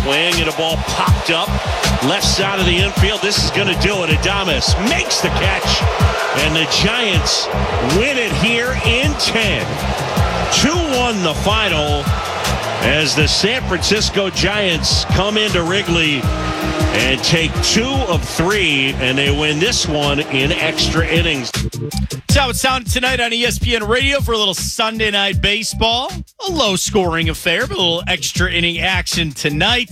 swing and a ball popped up left side of the infield. This is going to do it. Adames makes the catch, and the Giants win it here in 10. 2-1 the final as the San Francisco Giants come into Wrigley and take 2 of 3, and they win this one in extra innings. That's how it sounded tonight on ESPN Radio for a little Sunday Night Baseball. A low-scoring affair, but a little extra inning action tonight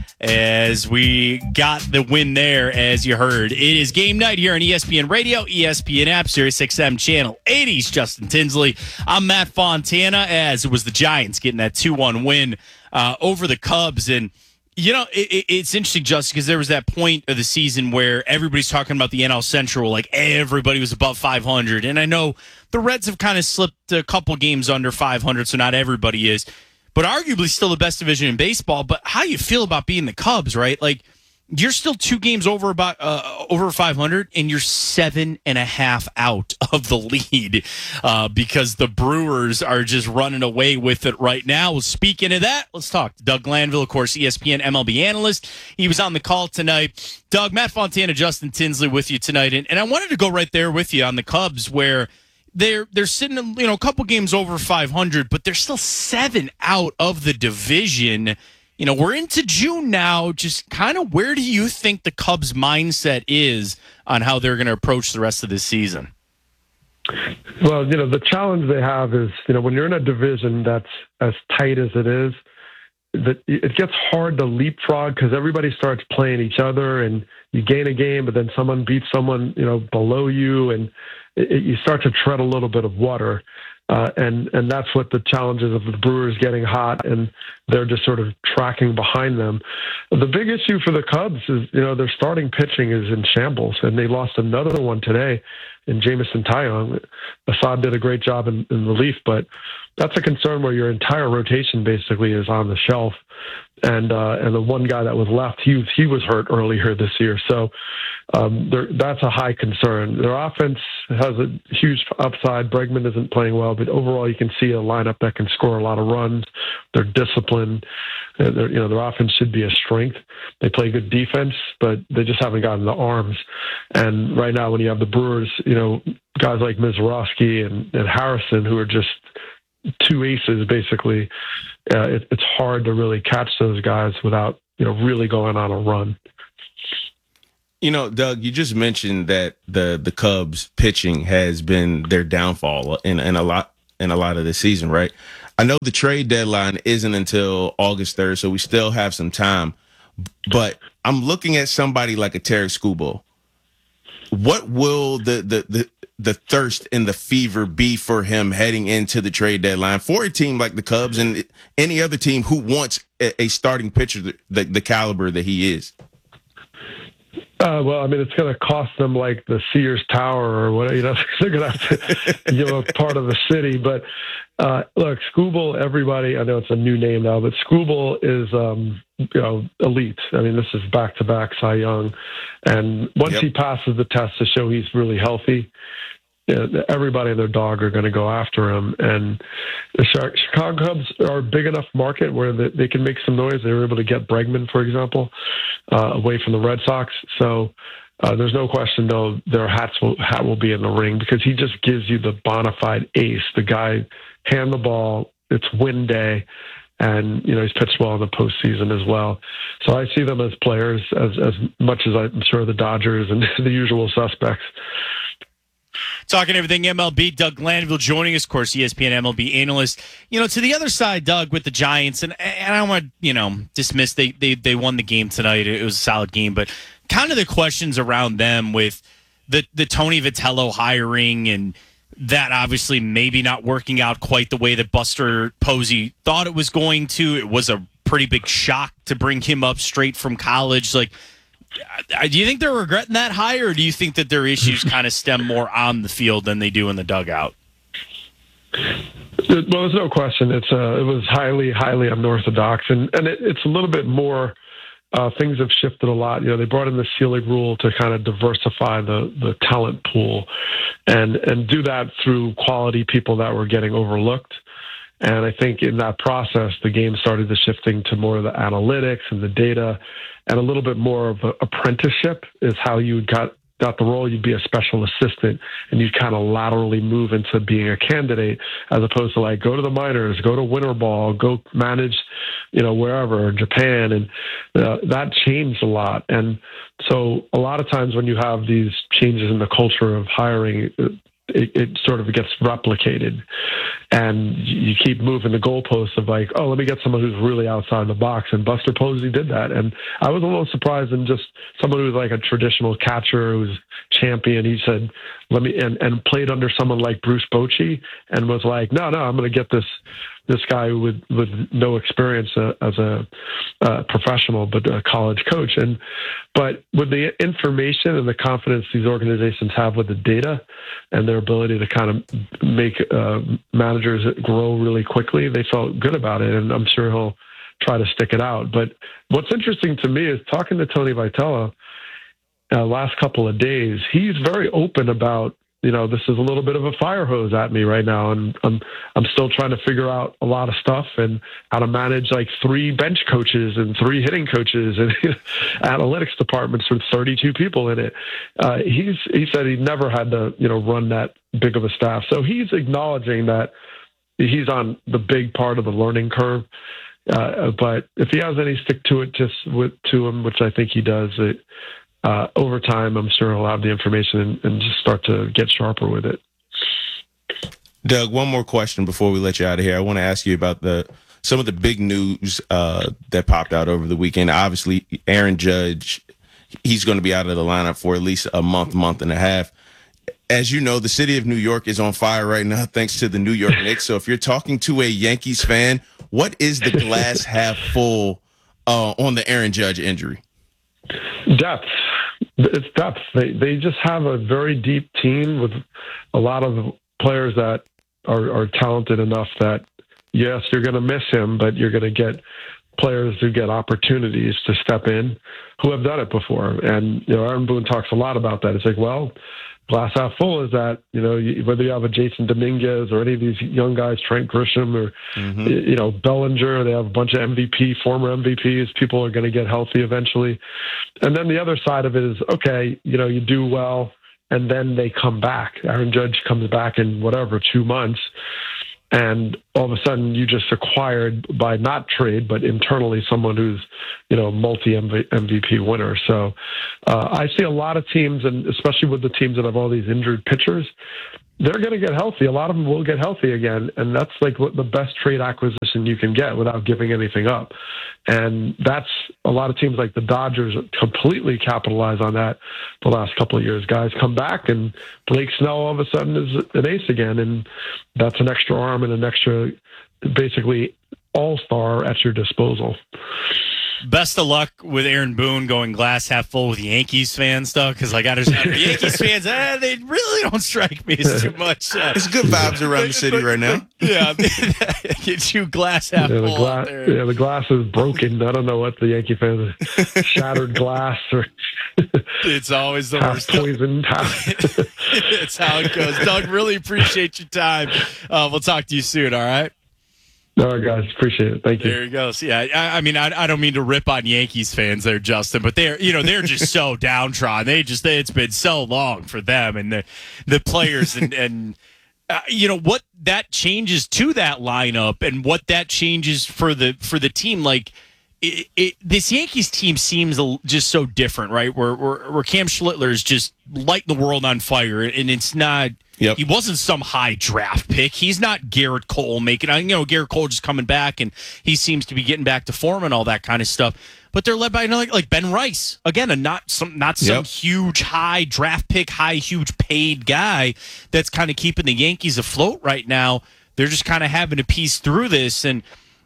as we got the win there, as you heard. It is game night here on ESPN Radio, ESPN app, Sirius XM Channel 80's Justin Tinsley. I'm Matt Fontana, as it was the Giants getting that 2-1 win over the Cubs. And you know, it's interesting, Justin, because there was that point of the season where everybody's talking about the NL Central, like everybody was above 500. And I know the Reds have kind of slipped a couple games under 500, so not everybody is. But arguably still the best division in baseball. But how you feel about being the Cubs, right? Like, you're still 2 games over 500, and you're 7.5 out of the lead because the Brewers are just running away with it right now. Well, speaking of that, let's talk to Doug Glanville, of course, ESPN MLB analyst. He was on the call tonight. Doug, Matt Fontana, Justin Tinsley with you tonight, and I wanted to go right there with you on the Cubs, where they're sitting, a couple games over 500, but they're still 7 out of the division. We're into June now. Just kind of where do you think the Cubs' mindset is on how they're going to approach the rest of this season? Well, the challenge they have is, when you're in a division that's as tight as it is, that it gets hard to leapfrog because everybody starts playing each other, and you gain a game, but then someone beats someone, below you, and you start to tread a little bit of water. And that's what the challenges of the Brewers getting hot, and they're just sort of tracking behind them. The big issue for the Cubs is, their starting pitching is in shambles, and they lost another one today in Jameson Taillon. Assad did a great job in relief, but that's a concern where your entire rotation basically is on the shelf. And the one guy that was left, he was hurt earlier this year. So that's a high concern. Their offense has a huge upside. Bregman isn't playing well, but overall you can see a lineup that can score a lot of runs. They're disciplined. Their offense should be a strength. They play good defense, but they just haven't gotten the arms. And right now when you have the Brewers, guys like Mizorowski and Harrison, who are just 2 aces, basically, it's hard to really catch those guys without, really going on a run. Doug, you just mentioned that the Cubs pitching has been their downfall in a lot of the season, right? I know the trade deadline isn't until August 3rd, so we still have some time. But I'm looking at somebody like a Tarik Skubal. What will the thirst and the fever be for him heading into the trade deadline for a team like the Cubs and any other team who wants a starting pitcher the caliber that he is? Well, it's going to cost them like the Sears Tower or whatever. They're going to have to give up part of the city. But look, Skubal, everybody, I know it's a new name now, but Skubal is, elite. This is back-to-back Cy Young. And once he passes the test to show he's really healthy, everybody and their dog are going to go after him. And the Chicago Cubs are a big enough market where they can make some noise. They were able to get Bregman, for example, away from the Red Sox. So there's no question, though, their hat will be in the ring because he just gives you the bona fide ace. The guy hand the ball. It's win day. And, he's pitched well in the postseason as well. So I see them as players as much as I'm sure the Dodgers and the usual suspects. Talking everything MLB, Doug Glanville joining us, of course, ESPN MLB analyst. To the other side, Doug, with the Giants, and I don't want to, dismiss they won the game tonight. It was a solid game, but kind of the questions around them with the Tony Vitello hiring and that obviously maybe not working out quite the way that Buster Posey thought it was going to. It was a pretty big shock to bring him up straight from college. Like, do you think they're regretting that hire, or do you think that their issues kind of stem more on the field than they do in the dugout? Well, there's no question. It was highly, highly unorthodox, and it's a little bit more. Things have shifted a lot. They brought in the ceiling rule to kind of diversify the talent pool, and do that through quality people that were getting overlooked. And I think in that process, the game started to shifting to more of the analytics and the data, and a little bit more of an apprenticeship is how you got the role. You'd be a special assistant, and you'd kind of laterally move into being a candidate, as opposed to like go to the minors, go to winter ball, go manage, wherever, Japan. And that changed a lot. And so a lot of times when you have these changes in the culture of hiring, it sort of gets replicated, and you keep moving the goalposts of like, oh, let me get someone who's really outside the box. And Buster Posey did that. And I was a little surprised in just someone who's like a traditional catcher who's champion. He said, let me, and played under someone like Bruce Bochy, and was like, no, I'm going to get this guy with no experience as a professional, but a college coach. But with the information and the confidence these organizations have with the data and their ability to kind of make managers grow really quickly, they felt good about it. And I'm sure he'll try to stick it out. But what's interesting to me is talking to Tony Vitello last couple of days, he's very open about, this is a little bit of a fire hose at me right now, and I'm still trying to figure out a lot of stuff and how to manage like 3 bench coaches and 3 hitting coaches and analytics departments with 32 people in it. He said he never had to run that big of a staff, so he's acknowledging that he's on the big part of the learning curve. But if he has any stick to it to him, which I think he does, over time, I'm sure he'll have the information and just start to get sharper with it. Doug, one more question before we let you out of here. I want to ask you about some of the big news that popped out over the weekend. Obviously, Aaron Judge, he's going to be out of the lineup for at least a month and a half. As you know, the city of New York is on fire right now thanks to the New York Knicks. So if you're talking to a Yankees fan, what is the glass half full on the Aaron Judge injury? Depth. It's depth. They just have a very deep team with a lot of players that are talented enough that, yes, you're going to miss him, but you're going to get players who get opportunities to step in who have done it before. And, Aaron Boone talks a lot about that. It's like, well, glass half full is that, whether you have a Jason Dominguez or any of these young guys, Trent Grisham or, Bellinger, they have a bunch of former MVPs. People are going to get healthy eventually. And then the other side of it is, okay, you do well, and then they come back. Aaron Judge comes back in 2 months. And all of a sudden, you just acquired by not trade, but internally someone who's, multi-MVP winner. So I see a lot of teams, and especially with the teams that have all these injured pitchers, they're going to get healthy. A lot of them will get healthy again. And that's like what the best trade acquisition you can get without giving anything up. And that's a lot of teams like the Dodgers completely capitalize on that the last couple of years. Guys come back, and Blake Snell all of a sudden is an ace again. And that's an extra arm and an extra, basically, all-star at your disposal. Best of luck with Aaron Boone going glass half full with Yankees fans, though, because the Yankees fans, they really don't strike me as too much. It's good vibes around the city right now. Yeah, get you glass half full out there. Yeah, the glass is broken. I don't know what the Yankee fans are. Shattered glass or it's always the worst. Poisoned. It's how it goes. Doug, really appreciate your time. We'll talk to you soon. All right. All right, guys, appreciate it. Thank you. There you go. So, yeah, I mean, I don't mean to rip on Yankees fans there, Justin, but they're just so downtrodden. It's been so long for them and the players and what that changes to that lineup and what that changes for the team. Like this Yankees team seems just so different, right? Where Cam Schlittler is just lighting the world on fire, and it's not. Yep. He wasn't some high draft pick. He's not Garrett Cole Garrett Cole just coming back, and he seems to be getting back to form and all that kind of stuff. But they're led by like Ben Rice, again, not some huge high draft pick, huge paid guy that's kind of keeping the Yankees afloat right now. They're just kind of having to piece through this, and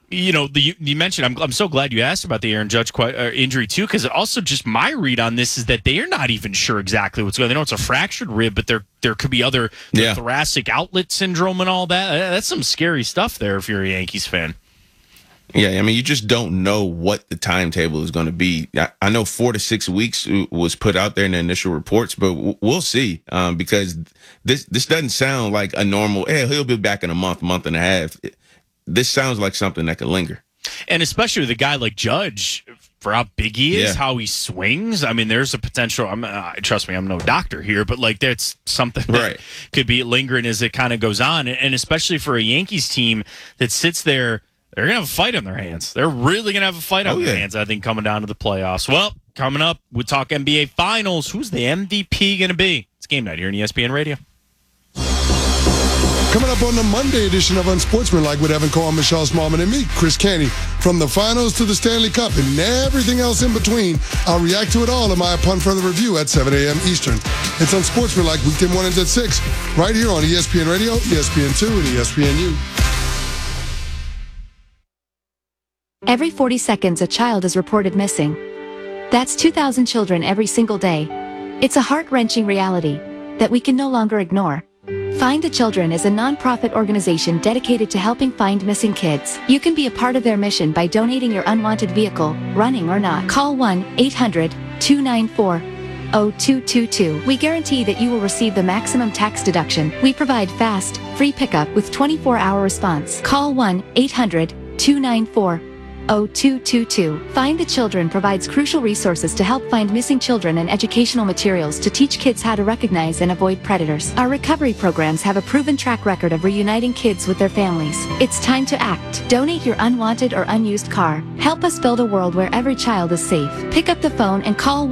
you mentioned. I'm so glad you asked about the Aaron Judge injury too, because also just my read on this is that they are not even sure exactly what's going on. They know it's a fractured rib, but there could be other thoracic outlet syndrome and all that. That's some scary stuff there if you're a Yankees fan. Yeah, I mean, you just don't know what the timetable is going to be. I know 4 to 6 weeks was put out there in the initial reports, but we'll see because this doesn't sound like a normal, he'll be back in a month and a half. this sounds like something that could linger. And especially with a guy like Judge, for how big he is, how he swings. I mean, there's a potential. Trust me, I'm no doctor here, but like that's something that could be lingering as it kind of goes on. And especially for a Yankees team that sits there, they're going to have a fight on their hands. They're really going to have a fight on their hands, I think, coming down to the playoffs. Well, coming up, we talk NBA Finals. Who's the MVP going to be? It's game night here on ESPN Radio. Coming up on the Monday edition of Unsportsmanlike with Evan Cohen, Michelle Smallman, and me, Chris Canty. From the finals to the Stanley Cup and everything else in between, I'll react to it all in my Upon Further Review at 7 a.m. Eastern. It's Unsportsmanlike weekday mornings at 6, right here on ESPN Radio, ESPN2, and ESPNU. Every 40 seconds, a child is reported missing. That's 2,000 children every single day. It's a heart-wrenching reality that we can no longer ignore. Find the Children is a non-profit organization dedicated to helping find missing kids. You can be a part of their mission by donating your unwanted vehicle, running or not. Call 1-800-294-0222. We guarantee that you will receive the maximum tax deduction. We provide fast, free pickup with 24-hour response. Call 1-800-294-0222. Find the Children provides crucial resources to help find missing children and educational materials to teach kids how to recognize and avoid predators. Our recovery programs have a proven track record of reuniting kids with their families. It's time to act. Donate your unwanted or unused car. Help us build a world where every child is safe. Pick up the phone and call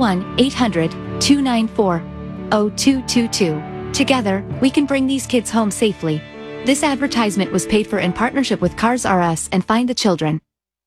1-800-294-0222. Together, we can bring these kids home safely. This advertisement was paid for in partnership with Cars R Us and Find the Children.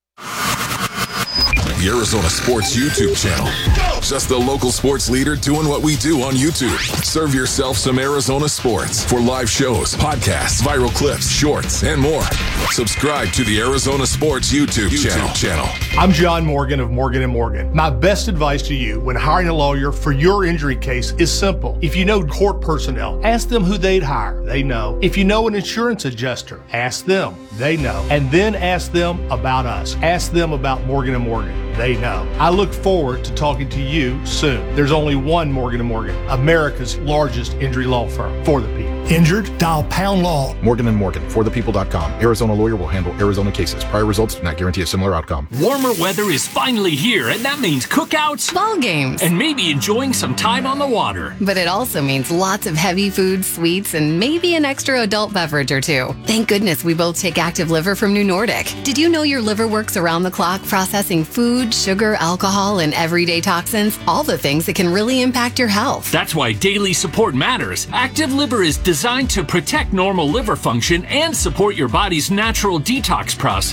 The Arizona Sports YouTube channel. Just the local sports leader doing what we do on YouTube. Serve yourself some Arizona sports for live shows, podcasts, viral clips, shorts, and more. Subscribe to the Arizona Sports YouTube channel. I'm John Morgan of Morgan & Morgan. My best advice to you when hiring a lawyer for your injury case is simple. If you know court personnel, ask them who they'd hire. They know. If you know an insurance adjuster, ask them. They know. And then ask them about us. Ask them about Morgan & Morgan. They know. I look forward to talking to you soon. There's only one Morgan & Morgan, America's largest injury law firm for the people. Injured? Dial pound law. Morgan & Morgan, forthepeople.com. Arizona lawyer will handle Arizona cases. Prior results do not guarantee a similar outcome. Warmer weather is finally here, and that means cookouts, ball games, and maybe enjoying some time on the water. But it also means lots of heavy food, sweets, and maybe an extra adult beverage or two. Thank goodness we both take Active Liver from New Nordic. Did you know your liver works around the clock processing food, sugar, alcohol, and everyday toxins? All the things that can really impact your health. That's why daily support matters. Active Liver is designed to protect normal liver function and support your body's natural detox process.